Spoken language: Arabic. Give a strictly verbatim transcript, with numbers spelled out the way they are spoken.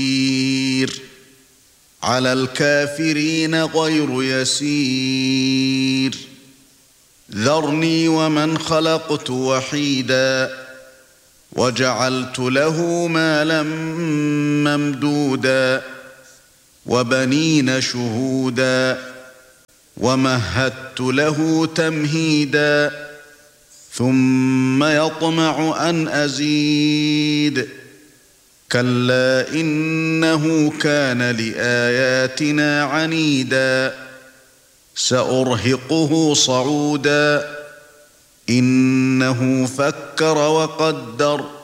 على الكافرين غير يسير ذرني ومن خلقت وحيدا وجعلت له مالا ممدودا وبنين شهودا ومهدت له تمهيدا ثم يطمع أن أزيد كلا إنه كان لآياتنا عنيدا سأرهقه صعودا إنه فكر وقدر